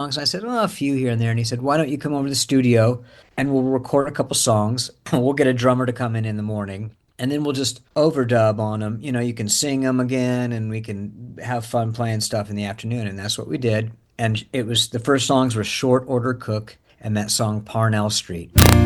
I said, oh, a few here and there. And he said, why don't you come over to the studio and we'll record a couple songs. We'll get a drummer to come in the morning and then we'll just overdub on them. You know, you can sing them again and we can have fun playing stuff in the afternoon. And that's what we did. And it was the first songs were Short Order Cook and that song Parnell Street.